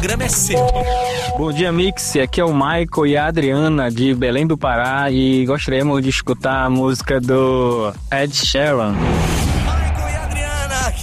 programa é seu. Bom dia, Mix. Aqui é o Michael e a Adriana de Belém do Pará e gostaríamos de escutar a música do Ed Sheeran.